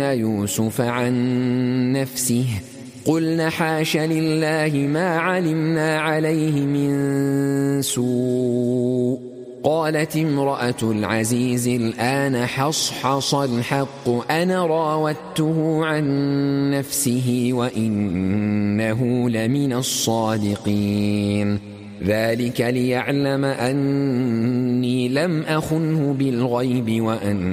يا يوسف عن نفسه قلنا حاش لله ما علمنا عليه من سوء. قالت امرأة العزيز الآن حصحص الحق أنا راودته عن نفسه وإنه لمن الصادقين. ذلك ليعلم أني لم أخنه بالغيب وأن